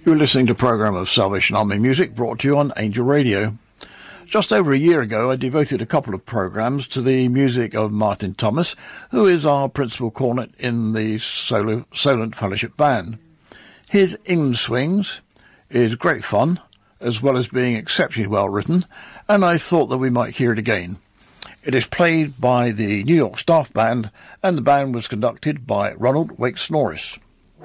You're listening to a programme of Salvation Army music brought to you on Angel Radio. Just over a year ago, I devoted a couple of programmes to the music of Martin Thomas, who is our principal cornet in the Solent Fellowship Band. His England Swings is great fun, as well as being exceptionally well written, and I thought that we might hear it again. It is played by the New York Staff Band, and the band was conducted by Ronald Wakes Norris.